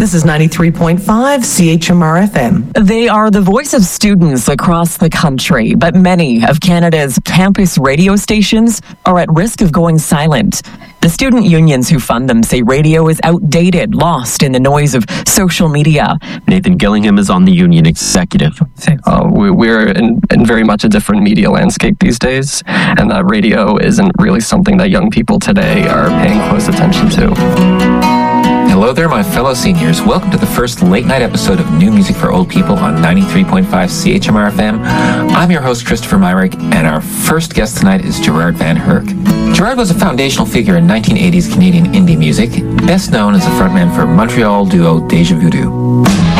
This is 93.5 CHMR FM. They are the voice of students across the country, but many of Canada's campus radio stations are at risk of going silent. The student unions who fund them say radio is outdated, lost in the noise of social media. Nathan Gillingham is on the union executive. We're in very much a different media landscape these days, and that radio isn't really something that young people today are paying close attention to. Hello there, my fellow seniors. Welcome to the first late-night episode of New Music for Old People on 93.5 CHMR FM. I'm your host, Christopher Myrick, and our first guest tonight is Gerard Van Herk. Gerard was a foundational figure in 1980s Canadian indie music, best known as the frontman for Montreal duo Deja Voodoo.